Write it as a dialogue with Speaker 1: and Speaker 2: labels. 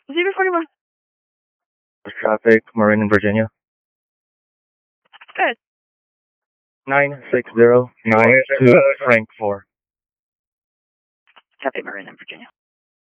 Speaker 1: ZB41.
Speaker 2: Traffic, Marin in Virginia.
Speaker 1: Good.
Speaker 2: 96092 Frank 4.
Speaker 1: Traffic, Marin in Virginia.